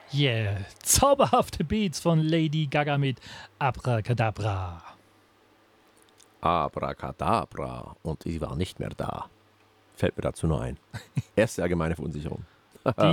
Yeah, zauberhafte Beats von Lady Gaga mit Abracadabra. Abracadabra und sie war nicht mehr da. Fällt mir dazu nur ein. Erste allgemeine Verunsicherung.